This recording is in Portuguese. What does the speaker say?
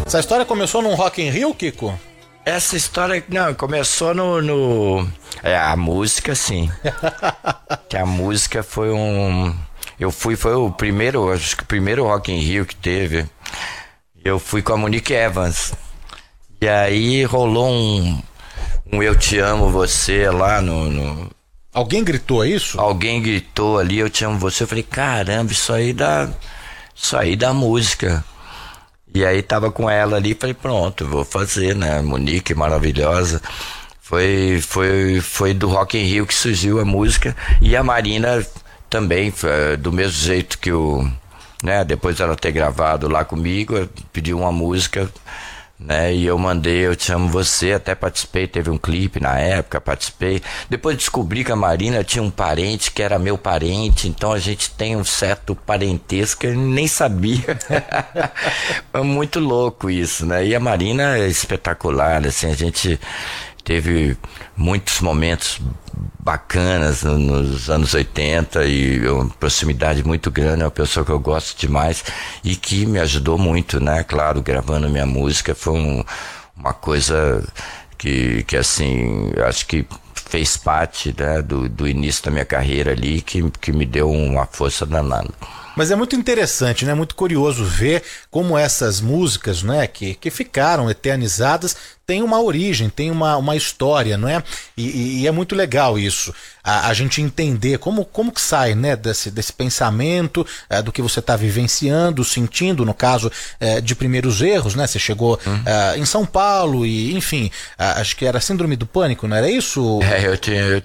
Essa história começou num Rock in Rio, Kiko? Essa história, não, começou a música, sim. Que a música foi foi o primeiro, acho que o primeiro Rock in Rio que teve. Eu fui com a Monique Evans. E aí rolou um Eu Te Amo Você lá no... Alguém gritou isso? Alguém gritou ali, Eu Te Amo Você. Eu falei, caramba, isso aí dá música. E aí tava com ela ali, falei, pronto, vou fazer, né? Monique, maravilhosa. Foi do Rock in Rio que surgiu a música. E a Marina também, do mesmo jeito que né? Depois dela ter gravado lá comigo, pediu uma música, né? E eu mandei Eu Te Amo Você, até participei, teve um clipe na época, participei. Depois descobri que a Marina tinha um parente que era meu parente, então a gente tem um certo parentesco que eu nem sabia. É muito louco isso, né? E a Marina é espetacular, assim, a gente teve muitos momentos bacanas nos anos 80 e uma proximidade muito grande, é uma pessoa que eu gosto demais e que me ajudou muito, né? Claro, gravando minha música foi uma coisa que assim, acho que fez parte, né, do início da minha carreira ali, que me deu uma força danada. Mas é muito interessante, né? Muito curioso ver como essas músicas, né, que ficaram eternizadas, têm uma origem, têm uma história, não é? E é muito legal isso, a gente entender como que sai, né, desse pensamento, do que você está vivenciando, sentindo, no caso de primeiros erros, né? Você chegou em São Paulo e, enfim, acho que era síndrome do pânico, não era isso? Eu